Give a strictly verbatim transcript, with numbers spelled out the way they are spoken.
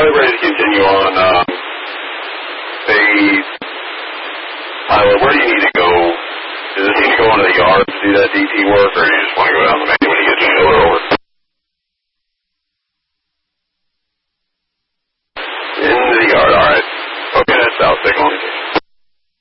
Charlie, ready to continue on. Um, they, Tyler, where do you need to go? Does it need to go into the yard to do that D P work, or do you just want to go down the main when you get your shoulder over? Into the yard, alright. Okay, that's south signal.